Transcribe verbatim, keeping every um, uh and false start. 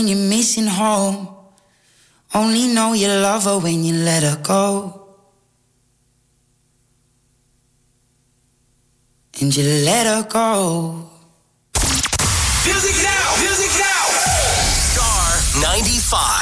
you're missing home. Only know you love her when you let her go. And you let her go. Music now, music now. Star ninety-five.